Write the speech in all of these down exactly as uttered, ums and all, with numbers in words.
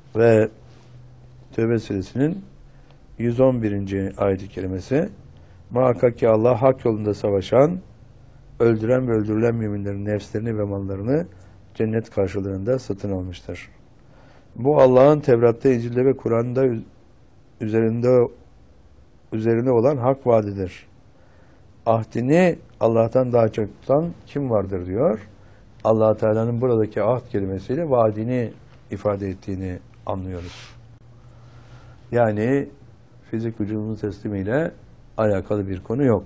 Ve Tevbe suresinin yüz on birinci ayet-i kerimesi, muhakkak ki Allah hak yolunda savaşan, öldüren ve öldürülen müminlerin nefslerini ve mallarını cennet karşılığında satın almıştır. Bu Allah'ın Tevrat'ta, İncil'de ve Kur'an'da üzerinde üzerine olan hak vaadidir. Ahdini Allah'tan daha çok tutan kim vardır diyor. Allah Teala'nın buradaki ahd kelimesiyle vaadini ifade ettiğini anlıyoruz. Yani fizik vücudumuzun teslimiyle alakalı bir konu yok.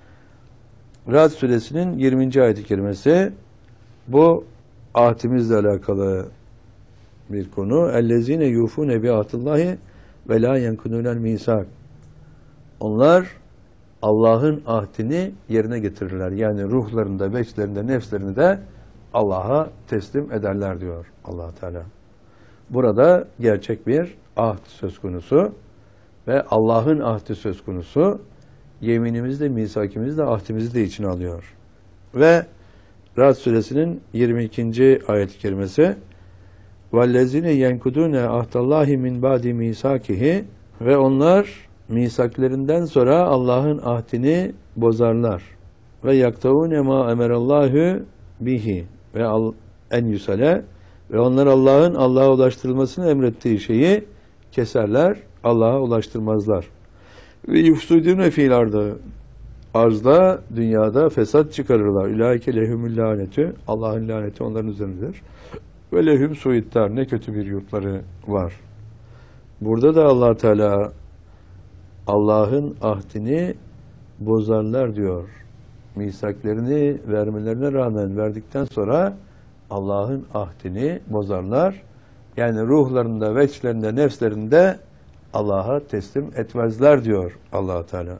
Ra'd suresinin yirminci ayet-i kerimesi bu ahdimizle alakalı bir konu. Ellezine yufune bi ahdillahi ve la yenkununel misak. Onlar Allah'ın ahdini yerine getirirler. Yani ruhlarında, beşlerinde, nefslerini de Allah'a teslim ederler diyor Allah Teala. Burada gerçek bir ahd söz konusu ve Allah'ın ahdi söz konusu. Yeminimizi de, misakimizi de, ahdimizi de içine alıyor. Ve Ra'd suresinin yirmi ikinci ayet-i kerimesi وَالَّذِينَ يَنْكُدُونَ عَهْدَ اللّٰهِ مِنْ بَعْدِ مِيثَاقِهِ Ve onlar misaklerinden sonra Allah'ın ahdini bozarlar. Ve yaktavune ma emerallahu bihi ve en yusale ve onlar Allah'ın Allah'a ulaştırılmasını emrettiği şeyi keserler, Allah'a ulaştırmazlar. Ve yufsudune fil ardı arzda, dünyada fesat çıkarırlar. Ulaike lehumul lanetü, Allah'ın laneti onların üzerindedir. Ve lehum suittar, ne kötü bir yurtları var. Burada da Allah Teala Allah'ın ahdini bozarlar diyor. Misaklerini vermelerine rağmen verdikten sonra Allah'ın ahdini bozarlar. Yani ruhlarında, veçlerinde, nefslerinde Allah'a teslim etmezler diyor Allah Teala.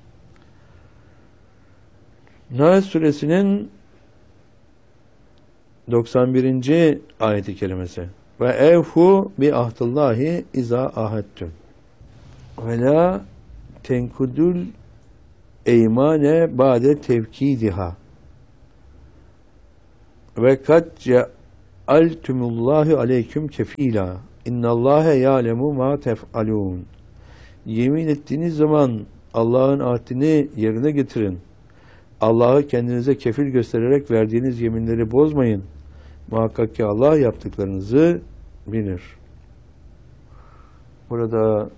Nahl suresinin doksan birinci ayet-i kerimesi. Ve evhu bi ahdillahi iza ahattüm. Ve la tenkudul eymane ba'de tevkidiha. Ve kad cealtumullahi aleyküm kefila. İnnallâhe ya'lemu ma tef'alûn. Yemin ettiğiniz zaman Allah'ın ahdini yerine getirin. Allah'ı kendinize kefil göstererek verdiğiniz yeminleri bozmayın. Muhakkak ki Allah yaptıklarınızı bilir. Burada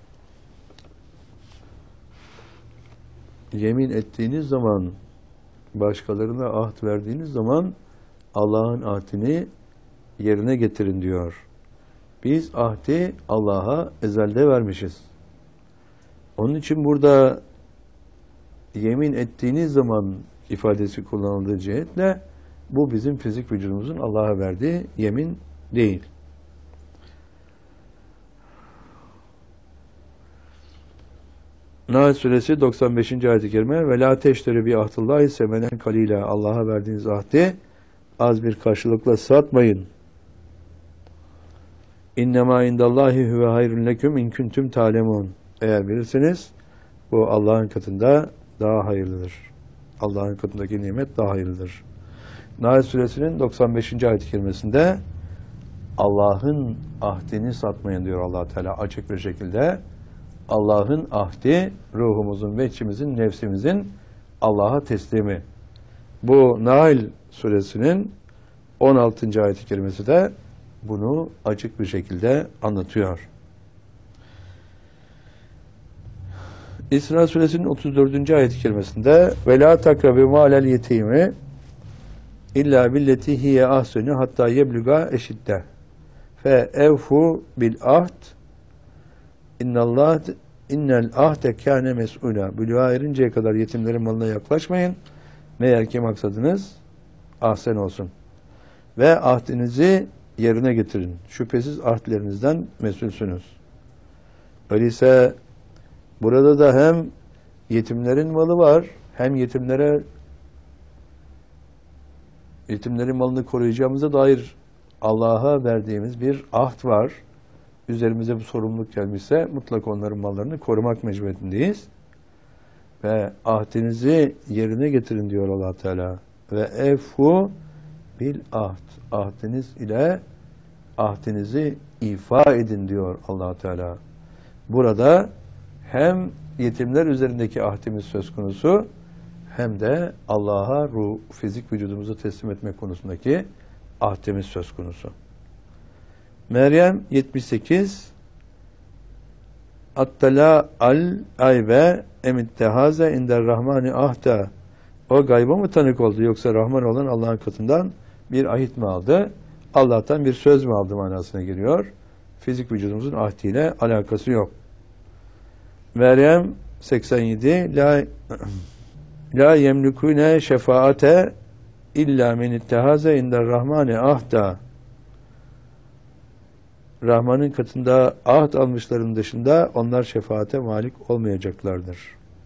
yemin ettiğiniz zaman, başkalarına ahd verdiğiniz zaman Allah'ın ahdini yerine getirin diyor. Biz ahdi Allah'a ezelde vermişiz. Onun için burada yemin ettiğiniz zaman ifadesi kullanıldığı cihetle bu bizim fizik vücudumuzun Allah'a verdiği yemin değil. Nahl suresi doksan beşinci ayet-i kerime ve la teşteri bi ahdillahi semenen kalila. Allah'a verdiğiniz ahdi az bir karşılıkla satmayın. İnnemâ indallahi huve hayrun leküm in kuntum ta'lemun. Eğer bilirseniz bu Allah'ın katında daha hayırlıdır. Allah'ın katındaki nimet daha hayırlıdır. Nahl suresinin doksan beşinci ayet-i kerimesinde Allah'ın ahdini satmayın diyor Allah Teala açık bir şekilde. Allah'ın ahdi ruhumuzun ve içimizin, nefsimizin Allah'a teslimi. Bu Nahl suresinin on altıncı ayet-i kerimesi de bunu açık bir şekilde anlatıyor. İsra suresinin otuz dördüncü ayet-i kerimesinde ve la takrabu malel yetimi illa billeti hiye ahsenu hatta yebluga eşidde fe evfu bil ahd innallah innel ahde kâne mes'ûlâ. Buluğa erinceye kadar yetimlerin malına yaklaşmayın. Meğer ki maksadınız ahsen olsun. Ve ahdinizi yerine getirin. Şüphesiz ahdlerinizden mesulsünüz. Öyleyse burada da hem yetimlerin malı var, hem yetimlere yetimlerin malını koruyacağımıza dair Allah'a verdiğimiz bir ahd var. Üzerimize bu sorumluluk gelmişse mutlaka onların mallarını korumak mecburiyetindeyiz. Ve ahdinizi yerine getirin diyor Allah Teala. Ve efu bil ahd. Ahdiniz ile ahdinizi ifa edin diyor Allah Teala. Burada hem yetimler üzerindeki ahdimiz söz konusu, hem de Allah'a ruh, fizik vücudumuzu teslim etmek konusundaki ahdimiz söz konusu. Meryem yetmiş sekiz Attala al aybe emittehaze inder rahmani ahda. O gayba mı tanık oldu, yoksa Rahman olan Allah'ın katından bir ahit mi aldı? Allah'tan bir söz mü aldı manasına geliyor. Fizik vücudumuzun ahdiyle alakası yok. Meryem seksen yedi La La yemlikune şefaate illa men ittehaze inder rahmani ahda. Rahman'ın katında ahd almışların dışında onlar şefaate malik olmayacaklardır.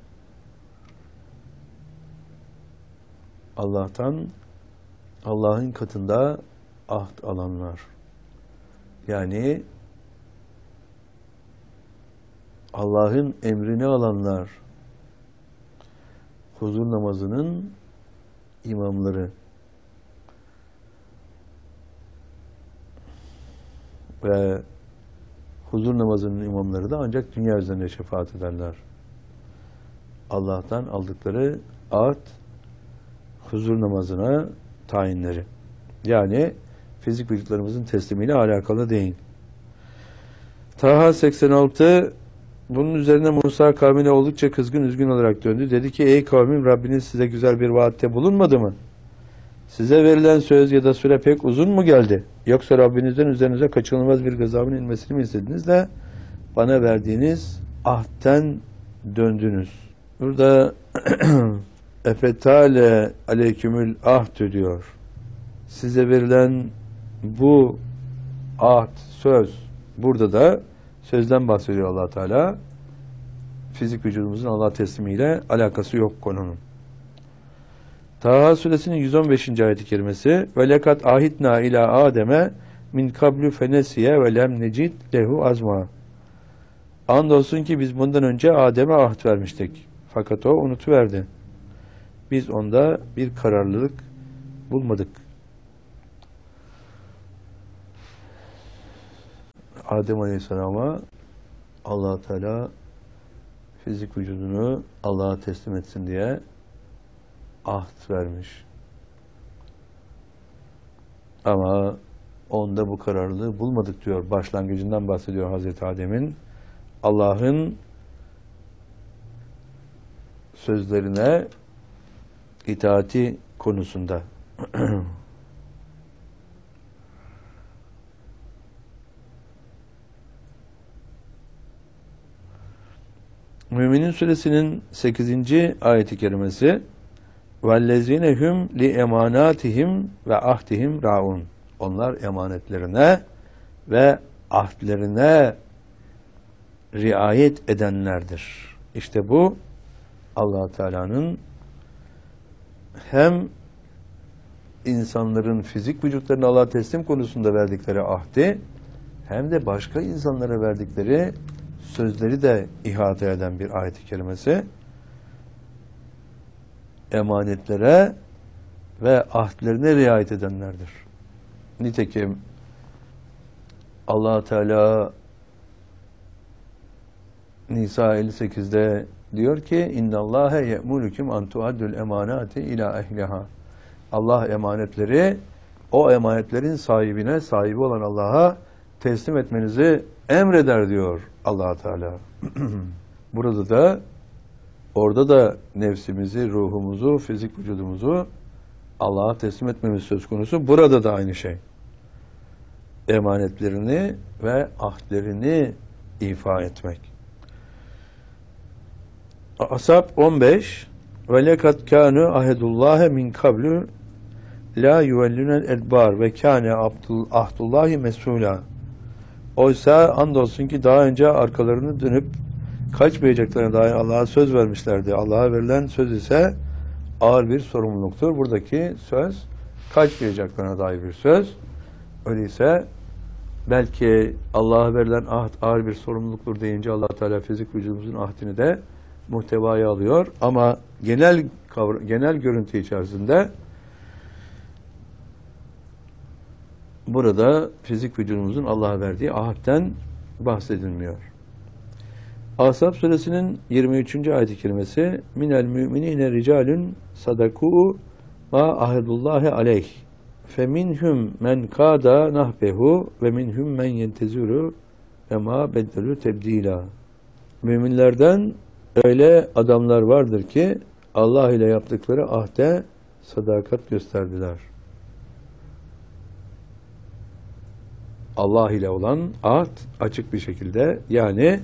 Allah'tan, Allah'ın katında ahd alanlar, yani Allah'ın emrini alanlar, huzur namazının imamları ve huzur namazının imamları da ancak dünya üzerinde şefaat ederler. Allah'tan aldıkları ahd, huzur namazına tayinleri. Yani fizik vücutlarımızın teslimiyle alakalı değil. Taha seksen altı Bunun üzerine Musa kavmine oldukça kızgın, üzgün olarak döndü. Dedi ki, ey kavmim, Rabbiniz size güzel bir vaatte bulunmadı mı? Size verilen söz ya da süre pek uzun mu geldi? Yoksa Rabbinizden üzerinize kaçınılmaz bir gazabın inmesini mi istediniz de bana verdiğiniz ahden döndünüz? Burada efetale aleykümül ahd diyor. Size verilen bu ahd, söz, burada da sözden bahsediyor Allah Teala. Fizik vücudumuzun Allah teslimiyle alakası yok konunun. Taha suresinin yüz on beşinci ayet-i kerimesi ve lekat ahitna ila Adem'e min kablu fenesiye ve lem necid lehu azma. Andolsun ki biz bundan önce Adem'e ahd vermiştik. Fakat o unutuverdi. Biz onda bir kararlılık bulmadık. Adem Aleyhisselam'a Allah Teala fizik vücudunu Allah'a teslim etsin diye ahd vermiş. Ama onda bu kararlılığı bulmadık diyor. Başlangıcından bahsediyor Hazreti Adem'in. Allah'ın sözlerine itaati konusunda. Müminin suresinin sekizinci ayet-i kerimesi وَالَّذِينَ هُمْ لِاَمَانَاتِهِمْ وَاَحْدِهِمْ رَاُونَ Onlar emanetlerine ve ahdlerine riayet edenlerdir. İşte bu Allah Teala'nın hem insanların fizik vücutlarını Allah'a teslim konusunda verdikleri ahdi, hem de başka insanlara verdikleri sözleri de ihate eden bir ayet-i kerimesi. Emanetlere ve ahdlerine riayet edenlerdir. Nitekim Allah Teala Nisa elli sekizde diyor ki innallâhe ye'mulukum an tuaddul emanati ila ehliha. Allah emanetleri o emanetlerin sahibine, sahibi olan Allah'a teslim etmenizi emreder diyor Allah Teala. Burada da, orada da nefsimizi, ruhumuzu, fizik vücudumuzu Allah'a teslim etmemiz söz konusu. Burada da aynı şey. Emanetlerini ve ahdlerini ifa etmek. Ashab on beş ve lekad kânu ahedullâhe min kablu la yuvellünel edbar ve kâne ahdullâhi mesûlâ. Oysa andolsun ki daha önce arkalarını dönüp kaçmayacaklarına dair Allah'a söz vermişlerdi. Allah'a verilen söz ise ağır bir sorumluluktur. Buradaki söz kaçmayacaklarına dair bir söz. Öyleyse belki Allah'a verilen ahd ağır bir sorumluluktur deyince Allah Teala fizik vücudumuzun ahdini de muhtevaya alıyor. Ama genel genel görüntü içerisinde burada fizik vücudumuzun Allah'a verdiği ahdten bahsedilmiyor. Ahzab suresinin yirmi üçüncü ayet-i kerimesi minel müminine ricalun sadaku ma ahadullahi aleyh fe minhum men kada nahbehu ve minhum men yentezuru ve ma beddelu tebdila. Müminlerden öyle adamlar vardır ki Allah ile yaptıkları ahde sadakat gösterdiler. Allah ile olan ahd açık bir şekilde, yani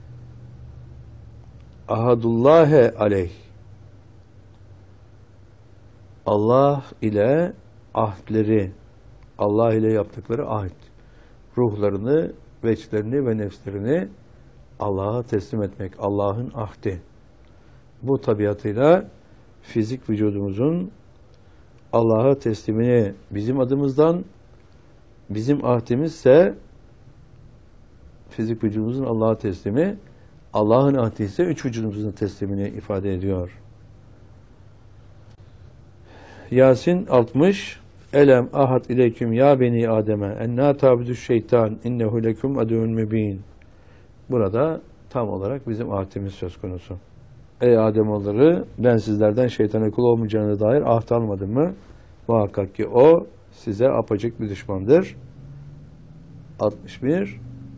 ahadullahi aleyh, Allah ile ahdleri, Allah ile yaptıkları ahd, ruhlarını, veçlerini ve nefslerini Allah'a teslim etmek, Allah'ın ahdi. Bu tabiatıyla fizik vücudumuzun Allah'a teslimini bizim adımızdan, bizim ahdimizse fizik vücudumuzun Allah'a teslimi, Allah'ın ahdi ise üç vücudumuzun teslimini ifade ediyor. Yasin altmış Elem ahad ileyküm ya beni Adem'e enna tabudüş şeytan innehu leküm aduvun mübin. Burada tam olarak bizim ahdimiz söz konusu. Ey Ademoğulları, ben sizlerden şeytana kul olmayacağına dair ahd almadım mı? Muhakkak ki o size apaçık bir düşmandır. altmış bir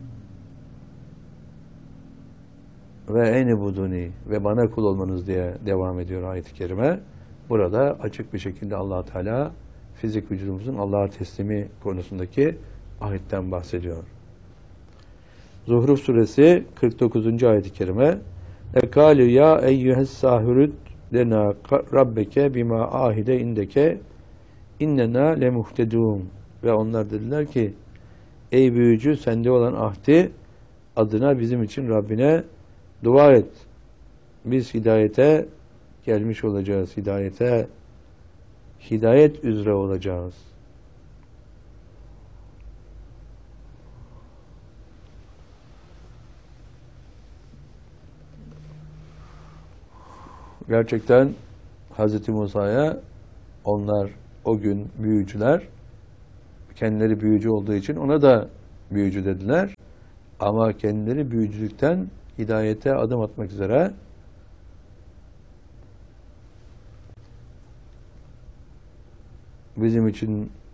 ve eni buduni ve bana kul olmanız diye devam ediyor ayet-i kerime. Burada açık bir şekilde Allah Teala fizik vücudumuzun Allah'a teslimi konusundaki ayetten bahsediyor. Zuhruf suresi kırk dokuzuncu ayet-i kerime Ekâlü ya eyyühes sahürüd lena rabbeke bima ahide indeke innena lemuhtedûm. Ve onlar dediler ki ey büyücü, sende olan ahdi adına bizim için Rabbine dua et. Biz hidayete gelmiş olacağız. Hidayete hidayet üzere olacağız. Gerçekten Hazreti Musa'ya onlar o gün büyücüler, kendileri büyücü olduğu için ona da büyücü dediler. Ama kendileri büyücülükten hidayete adım atmak üzere bizim için